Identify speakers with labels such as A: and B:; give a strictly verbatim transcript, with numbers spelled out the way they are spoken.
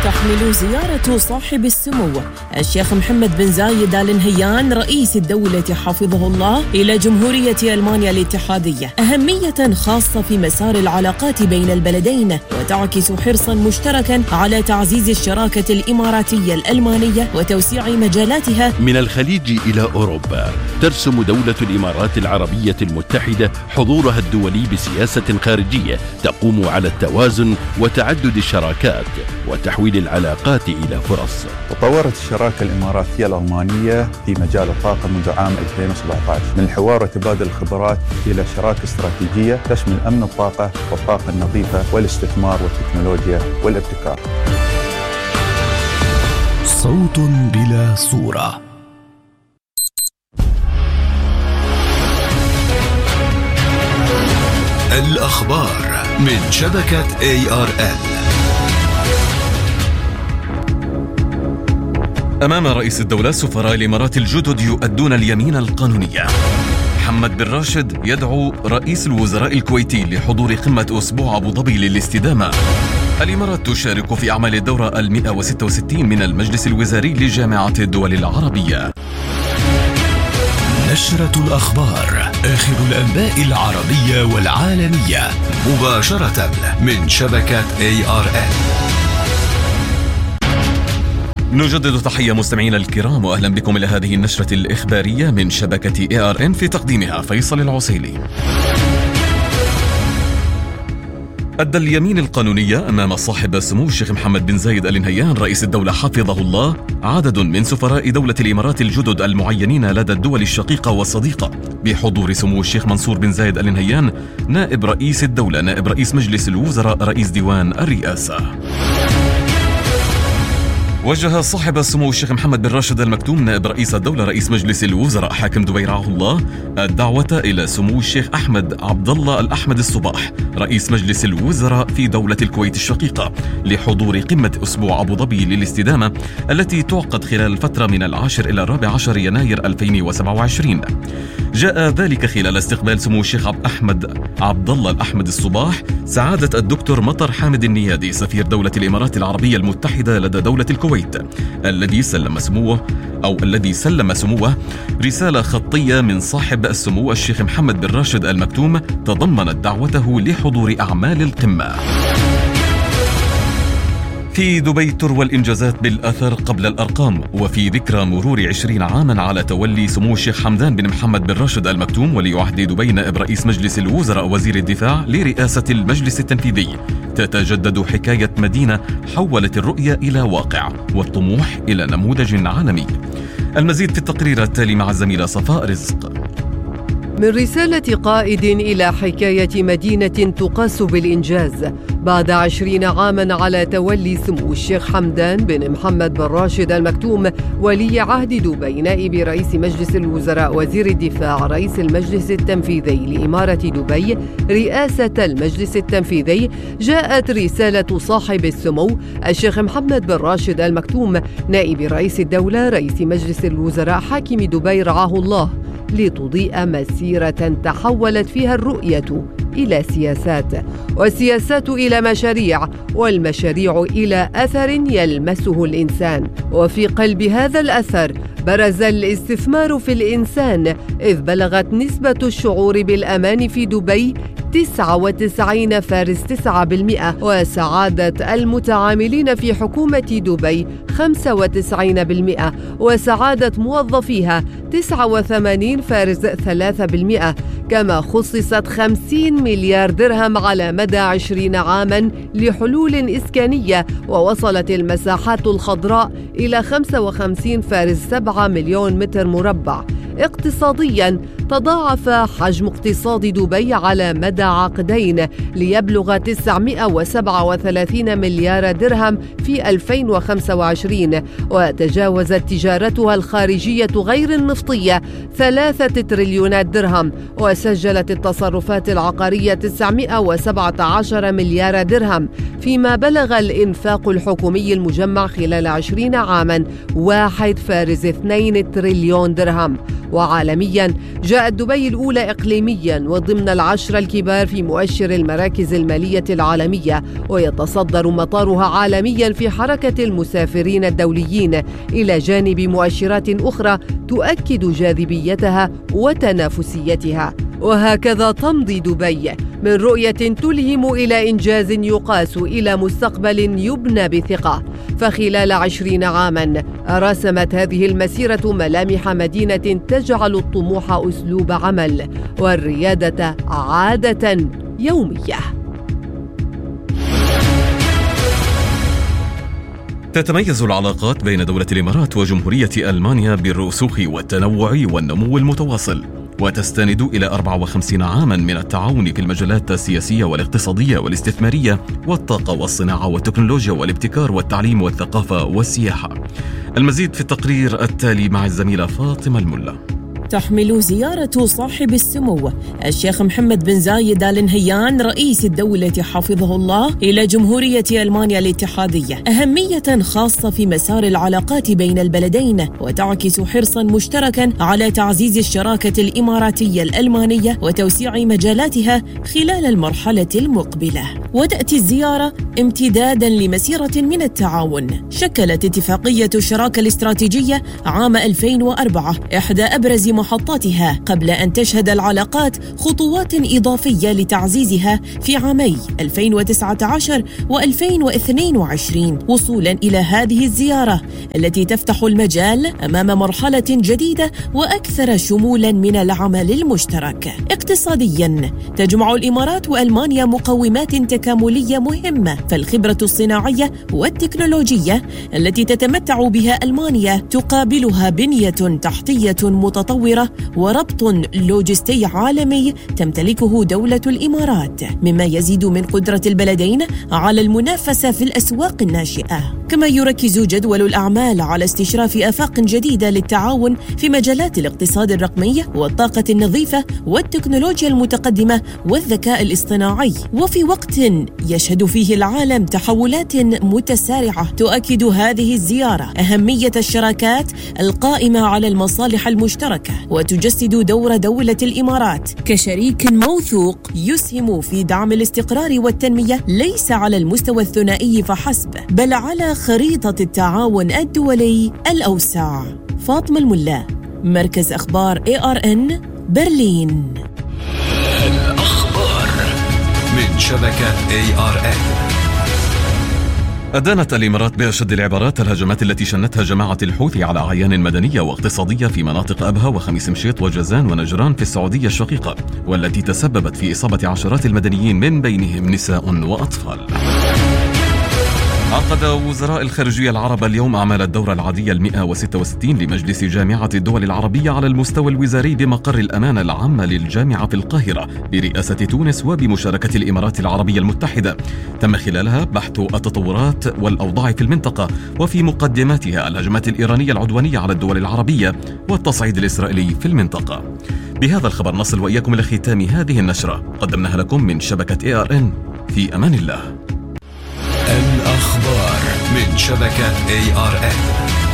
A: تحمل زيارة صاحب السمو الشيخ محمد بن زايد آل نهيان رئيس الدولة حفظه الله إلى جمهورية ألمانيا الاتحادية أهمية خاصة في مسار العلاقات بين البلدين، وتعكس حرصا مشتركا على تعزيز الشراكة الإماراتية الألمانية وتوسيع مجالاتها
B: من الخليج إلى أوروبا. ترسم دولة الإمارات العربية المتحدة حضورها الدولي بسياسة خارجية تقوم على التوازن وتعدد الشراكات وتحويل العلاقات إلى فرص.
C: تطورت الشراكة الإماراتية الألمانية في مجال الطاقة منذ عام ألفين وسبعة عشر من الحوار وتبادل الخبرات إلى شراكة استراتيجية تشمل أمن الطاقة والطاقة النظيفة والاستثمار والتكنولوجيا والابتكار.
D: صوت بلا صورة. الأخبار من شبكة إيه آر إل.
E: أمام رئيس الدولة سفراء الإمارات الجدد يؤدون اليمين القانونية. محمد بن راشد يدعو رئيس الوزراء الكويتي لحضور قمة أسبوع أبو ظبي للاستدامة. الإمارات تشارك في أعمال الدورة المئة وستة وستين من المجلس الوزاري لجامعة الدول العربية.
D: نشرة الأخبار، آخر الأنباء العربية والعالمية مباشرة من شبكة إيه آر إل.
E: نجدد تحية مستمعينا الكرام وأهلا بكم إلى هذه النشرة الإخبارية من شبكة إيه آر إن، في تقديمها فيصل العسيلي. أدى اليمين القانونية أمام صاحب سمو الشيخ محمد بن زايد آل نهيان رئيس الدولة حفظه الله عدد من سفراء دولة الإمارات الجدد المعينين لدى الدول الشقيقة والصديقة بحضور سمو الشيخ منصور بن زايد آل نهيان نائب رئيس الدولة، نائب رئيس مجلس الوزراء، رئيس ديوان الرئاسة. وجه صاحب السمو الشيخ محمد بن راشد آل مكتوم نائب رئيس الدولة رئيس مجلس الوزراء حاكم دبي رعاه الله الدعوة إلى سمو الشيخ أحمد عبد الله الأحمد الصباح رئيس مجلس الوزراء في دولة الكويت الشقيقة لحضور قمة أسبوع أبو ظبي للاستدامة التي تعقد خلال الفترة من العاشر إلى الرابع عشر يناير ألفين وسبعة وعشرين. جاء ذلك خلال استقبال سمو الشيخ أحمد عبد الله الأحمد الصباح سعادة الدكتور مطر حامد النيادي سفير دولة الإمارات العربية المتحدة لدى دولة الكويت، الذي سلم سموه أو الذي سلم سموه رسالة خطية من صاحب السمو الشيخ محمد بن راشد آل مكتوم تضمنت دعوته لحضور أعمال القمة. في دبي تروى الإنجازات بالأثر قبل الأرقام، وفي ذكرى مرور عشرين عاما على تولي سمو الشيخ حمدان بن محمد بن راشد آل مكتوم ولي عهد دبي نائب رئيس مجلس الوزراء وزير الدفاع لرئاسة المجلس التنفيذي، تتجدد حكاية مدينة حولت الرؤية إلى واقع والطموح إلى نموذج عالمي. المزيد في التقرير التالي مع الزميلة صفاء رزق.
F: من رسالة قائد إلى حكاية مدينة تقاس بالإنجاز بعد عشرين عاما على تولي سمو الشيخ حمدان بن محمد بن راشد آل مكتوم ولي عهد دبي نائب رئيس مجلس الوزراء وزير الدفاع رئيس المجلس التنفيذي لإمارة دبي رئاسة المجلس التنفيذي، جاءت رسالة صاحب السمو الشيخ محمد بن راشد آل مكتوم نائب رئيس الدولة رئيس مجلس الوزراء حاكم دبي رعاه الله لتضيء مسيرة تحولت فيها الرؤية إلى سياسات، والسياسات إلى مشاريع، والمشاريع إلى أثر يلمسه الإنسان. وفي قلب هذا الأثر برز الاستثمار في الإنسان، إذ بلغت نسبة الشعور بالأمان في دبي تسعة وتسعين فاصلة تسعة بالمئة، وسعادة المتعاملين في حكومة دبي خمسة وتسعين بالمئة، وسعادة موظفيها تسعة وثمانين فاصلة ثلاثة بالمئة. كما خصصت خمسين مليار درهم على مدى عشرين عاما لحلول إسكانية، ووصلت المساحات الخضراء إلى خمسة وخمسين فاصلة سبعة مليون متر مربع. اقتصاديا تضاعف حجم اقتصاد دبي على مدى عقدين ليبلغ تسعمئة وسبعة وثلاثين مليار درهم في ألفين وخمسة وعشرين، وتجاوزت تجارتها الخارجية غير النفطية ثلاثة تريليونات درهم، وسجلت التصرفات العقارية تسعمئة وسبعة عشر مليار درهم، فيما بلغ الإنفاق الحكومي المجمع خلال عشرين عاما واحد فاصلة اثنين تريليون درهم. وعالميا جاء جاءت دبي الأولى إقليميا وضمن العشرة الكبار في مؤشر المراكز المالية العالمية، ويتصدر مطارها عالميا في حركة المسافرين الدوليين، إلى جانب مؤشرات أخرى تؤكد جاذبيتها وتنافسيتها. وهكذا تمضي دبي من رؤية تلهم إلى إنجاز يقاس إلى مستقبل يبنى بثقة. فخلال عشرين عاماً رسمت هذه المسيرة ملامح مدينة تجعل الطموح أسلوب عمل والريادة عادة يومية.
E: تتميز العلاقات بين دولة الإمارات وجمهورية ألمانيا بالرسوخ والتنوع والنمو المتواصل، وتستند إلى أربعة وخمسين عاماً من التعاون في المجالات السياسية والاقتصادية والاستثمارية والطاقة والصناعة والتكنولوجيا والابتكار والتعليم والثقافة والسياحة. المزيد في التقرير التالي مع الزميلة فاطمة الملا.
A: تحمل زيارة صاحب السمو الشيخ محمد بن زايد آل نهيان رئيس الدولة حفظه الله إلى جمهورية ألمانيا الاتحادية أهمية خاصة في مسار العلاقات بين البلدين، وتعكس حرصا مشتركا على تعزيز الشراكة الإماراتية الألمانية وتوسيع مجالاتها خلال المرحلة المقبلة. وتأتي الزيارة امتدادا لمسيرة من التعاون شكلت اتفاقية الشراكة الاستراتيجية عام ألفين وأربعة إحدى أبرز محطاتها، قبل أن تشهد العلاقات خطوات إضافية لتعزيزها في عامي ألفين وتسعة عشر وألفين واثنين وعشرين، وصولا إلى هذه الزيارة التي تفتح المجال أمام مرحلة جديدة وأكثر شمولا من العمل المشترك. اقتصاديا تجمع الإمارات وألمانيا مقومات تكاملية مهمة، فالخبرة الصناعية والتكنولوجية التي تتمتع بها ألمانيا تقابلها بنية تحتية متطورة وربط لوجستي عالمي تمتلكه دولة الإمارات، مما يزيد من قدرة البلدين على المنافسة في الأسواق الناشئة. كما يركز جدول الأعمال على استشراف آفاق جديدة للتعاون في مجالات الاقتصاد الرقمي والطاقة النظيفة والتكنولوجيا المتقدمة والذكاء الاصطناعي، وفي وقت يشهد فيه العالم تحولات متسارعة. تؤكد هذه الزيارة أهمية الشراكات القائمة على المصالح المشتركة، وتجسد دور دولة الإمارات كشريك موثوق يسهم في دعم الاستقرار والتنمية، ليس على المستوى الثنائي فحسب، بل على خريطة التعاون الدولي الأوسع. فاطمة الملا، مركز أخبار إيه آر إن، برلين.
D: الأخبار من شبكة إيه آر إن.
E: أدانت الإمارات بأشد العبارات الهجمات التي شنتها جماعة الحوثي على أعيان مدنية واقتصادية في مناطق أبها وخميس مشيط وجازان ونجران في السعودية الشقيقة، والتي تسببت في إصابة عشرات المدنيين من بينهم نساء وأطفال. عقد وزراء الخارجية العرب اليوم أعمال الدورة العادية المئة وستة وستين لمجلس جامعة الدول العربية على المستوى الوزاري بمقر الأمانة العامة للجامعة في القاهرة برئاسة تونس وبمشاركة الإمارات العربية المتحدة. تم خلالها بحث التطورات والأوضاع في المنطقة، وفي مقدماتها الهجمات الإيرانية العدوانية على الدول العربية والتصعيد الإسرائيلي في المنطقة. بهذا الخبر نصل وإياكم إلى ختام هذه النشرة، قدمناها لكم من شبكة إيه آر إن. في أمان الله.
D: الأخبار من شبكة إيه آر إن.